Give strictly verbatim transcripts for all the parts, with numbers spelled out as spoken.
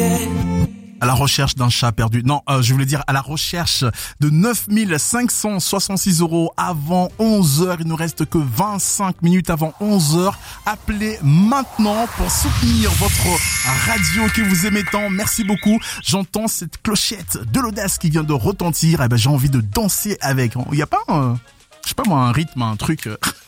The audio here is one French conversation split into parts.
À la recherche d'un chat perdu. Non, euh, je voulais dire à la recherche de neuf mille cinq cent soixante-six euros avant onze heures. Il nous reste que vingt-cinq minutes avant onze heures. Appelez maintenant pour soutenir votre radio que vous aimez tant. Merci beaucoup. J'entends cette clochette de l'audace qui vient de retentir. Eh ben, j'ai envie de danser avec. Il n'y a pas un, je sais pas moi, un rythme, un truc.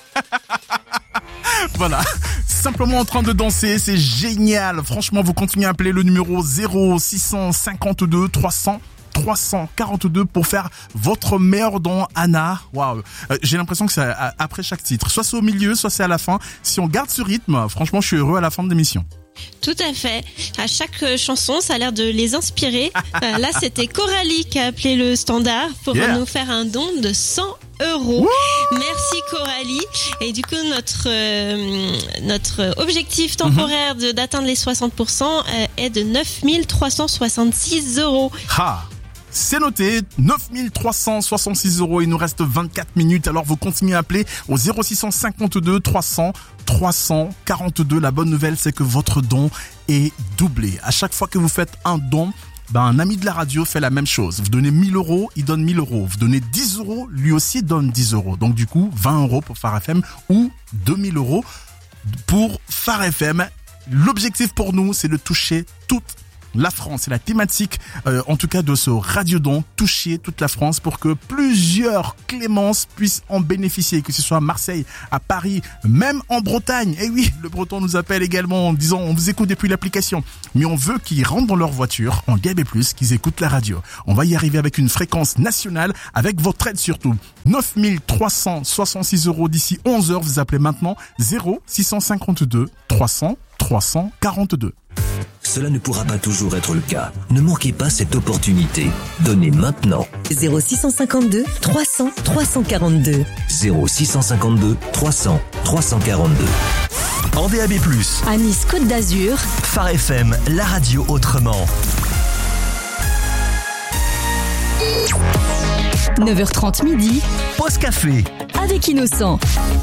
Voilà, simplement en train de danser, c'est génial. Franchement, vous continuez à appeler le numéro zéro six cent cinquante-deux trois cents trois cent quarante-deux pour faire votre meilleur don. Anna, waouh, euh, j'ai l'impression que c'est après chaque titre. Soit c'est au milieu, soit c'est à la fin. Si on garde ce rythme, franchement, je suis heureux à la fin de l'émission. Tout à fait. À chaque chanson, ça a l'air de les inspirer. euh, là, c'était Coralie qui a appelé le standard pour yeah. nous faire un don de cent euros. Wouh. Merci Coralie. Et du coup, notre euh, notre objectif temporaire de, d'atteindre les soixante pour cent euh, est de neuf mille trois cent soixante-six euros. Ha. C'est noté, neuf mille trois cent soixante-six euros, il nous reste vingt-quatre minutes, alors vous continuez à appeler au zéro six cent cinquante-deux trois cents trois cent quarante-deux. La bonne nouvelle, c'est que votre don est doublé. À chaque fois que vous faites un don, ben, un ami de la radio fait la même chose. Vous donnez mille euros, il donne mille euros. Vous donnez dix euros, lui aussi donne dix euros. Donc du coup, vingt euros pour Phare F M ou deux mille euros pour Phare F M. L'objectif pour nous, c'est de toucher toute la France. C'est la thématique, euh, en tout cas, de ce radiodon, toucher toute la France pour que plusieurs Clémences puissent en bénéficier, que ce soit à Marseille, à Paris, même en Bretagne. Et oui, le Breton nous appelle également en disant on vous écoute depuis l'application. Mais on veut qu'ils rentrent dans leur voiture en D A B plus, qu'ils écoutent la radio. On va y arriver avec une fréquence nationale, avec votre aide surtout. neuf mille trois cent soixante-six euros d'ici onze heures. Vous appelez maintenant zéro six cent cinquante-deux trois cents trois cent quarante-deux. Cela ne pourra pas toujours être le cas. Ne manquez pas cette opportunité. Donnez maintenant. zéro six cent cinquante-deux trois cents trois cent quarante-deux. zéro six cent cinquante-deux trois cents trois cent quarante-deux. En D A B plus. À Nice Côte d'Azur. Phare F M, la radio autrement. neuf heures trente midi. Pause café. Avec Innocent.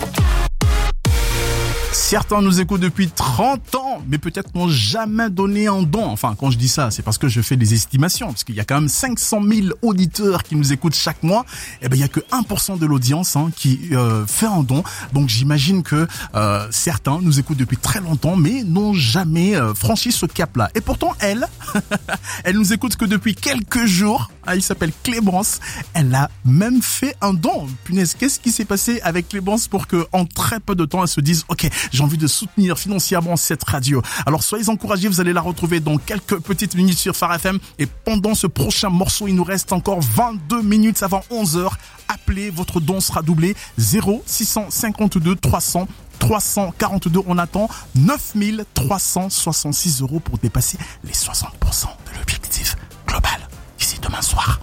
Certains nous écoutent depuis trente ans, mais peut-être n'ont jamais donné un don. Enfin, quand je dis ça, c'est parce que je fais des estimations, parce qu'il y a quand même cinq cent mille auditeurs qui nous écoutent chaque mois. Eh ben, il y a que un pour cent de l'audience hein, qui euh, fait un don. Donc, j'imagine que euh, certains nous écoutent depuis très longtemps, mais n'ont jamais euh, franchi ce cap-là. Et pourtant, elle, elle nous écoute que depuis quelques jours. Ah, il s'appelle Clémence. Elle a même fait un don. Punaise, qu'est-ce qui s'est passé avec Clémence pour que, en très peu de temps, elle se dise, ok, j'ai envie de soutenir financièrement cette radio. Alors soyez encouragés, vous allez la retrouver dans quelques petites minutes sur Phare F M. Et pendant ce prochain morceau, il nous reste encore vingt-deux minutes avant onze heures. Appelez, votre don sera doublé. zéro six cent cinquante-deux trois cents trois cent quarante-deux. On attend neuf mille trois cent soixante-six euros pour dépasser les soixante pour cent de l'objectif global d'ici demain soir.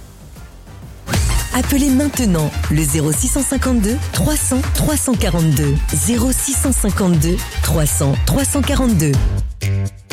Appelez maintenant le zéro six cent cinquante-deux trois cents trois cent quarante-deux. zéro six cent cinquante-deux trois cents trois cent quarante-deux.